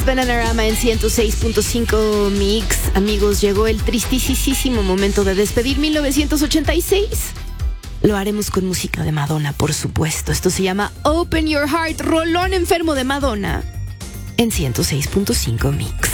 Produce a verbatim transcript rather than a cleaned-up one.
Bananarama en ciento seis punto cinco Mix. Amigos, llegó el tristísimo momento de despedir mil novecientos ochenta y seis. Lo haremos con música de Madonna, por supuesto. Esto se llama Open Your Heart, rolón enfermo de Madonna, en ciento seis punto cinco Mix.